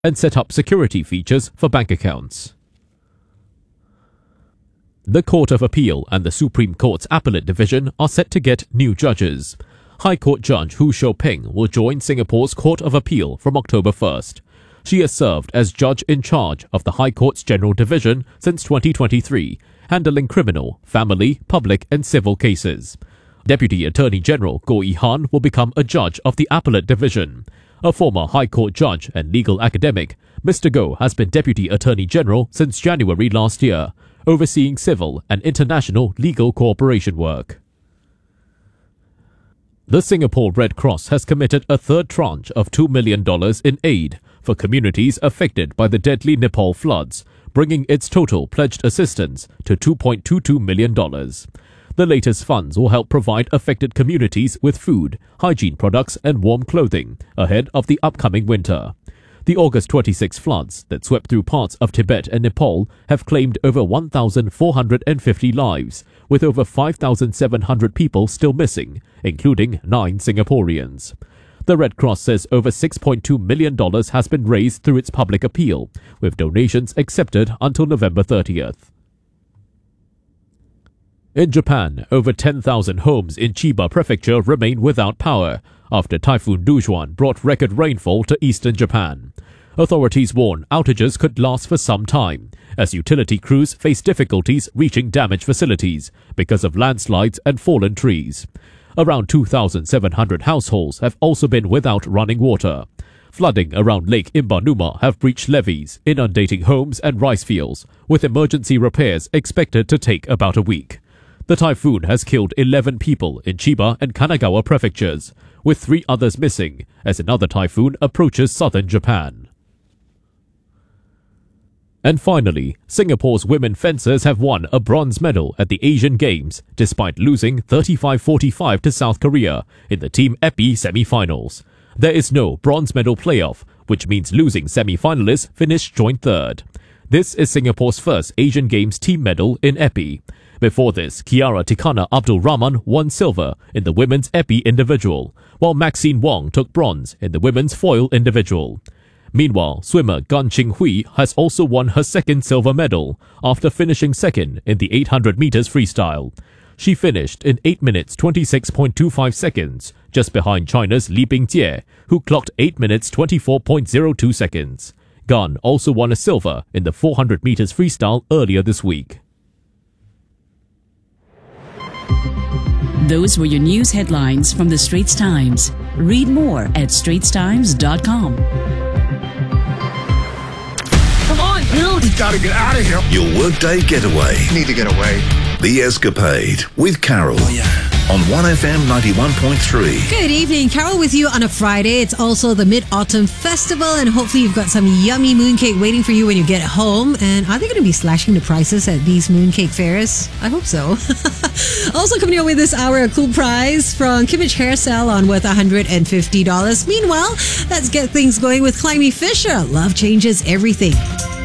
and set up security features for bank accounts. The Court of Appeal and the Supreme Court's Appellate Division are set to get new judges. High Court Judge Hu Xiaoping will join Singapore's Court of Appeal from October 1st. She has served as judge in charge of the High Court's General Division since 2023, handling criminal, family, public and civil cases. Deputy Attorney General Goh Yi Han will become a judge of the Appellate Division. A former High Court judge and legal academic, Mr. Goh has been Deputy Attorney General since January last year, overseeing civil and international legal cooperation work. The Singapore Red Cross has committed a third tranche of $2 million in aid for communities affected by the deadly Nepal floods, bringing its total pledged assistance to $2.22 million. The latest funds will help provide affected communities with food, hygiene products and warm clothing ahead of the upcoming winter. The August 26 floods that swept through parts of Tibet and Nepal have claimed over 1,450 lives, with over 5,700 people still missing, including 9 Singaporeans. The Red Cross says over $6.2 million has been raised through its public appeal, with donations accepted until November 30th. In Japan, over 10,000 homes in Chiba Prefecture remain without power after Typhoon Dujuan brought record rainfall to eastern Japan. Authorities warn outages could last for some time, as utility crews face difficulties reaching damaged facilities because of landslides and fallen trees. Around 2,700 households have also been without running water. Flooding around Lake Imbanuma have breached levees, inundating homes and rice fields, with emergency repairs expected to take about a week. The typhoon has killed 11 people in Chiba and Kanagawa prefectures, with 3 others missing as another typhoon approaches southern Japan. And finally, Singapore's women fencers have won a bronze medal at the Asian Games despite losing 35-45 to South Korea in the Team Epi semi-finals. There is no bronze medal playoff, which means losing semi-finalists finish joint third. This is Singapore's first Asian Games team medal in Epi. Before this, Kiara Tikana Abdul Rahman won silver in the women's Epi individual, while Maxine Wong took bronze in the women's foil individual. Meanwhile, swimmer Gan Qinghui has also won her second silver medal after finishing second in the 800 meters freestyle. She finished in 8 minutes 26.25 seconds, just behind China's Li Bingjie, who clocked 8 minutes 24.02 seconds. Gan also won a silver in the 400 meters freestyle earlier this week. Those were your news headlines from the Straits Times. Read more at straitstimes.com. Come on, dude! We gotta get out of here. Your workday getaway. Need to get away. The Escapade with Carol. Oh, yeah. On 1FM 91.3. Good evening, Carol with you on a Friday. It's also the Mid-Autumn Festival, and hopefully you've got some yummy mooncake waiting for you when you get home. And are they going to be slashing the prices at these mooncake fairs? I hope so. Also coming your way this hour, a cool prize from Kimmage Hair Salon worth $150. Meanwhile, let's get things going with Climby Fisher. Love changes everything.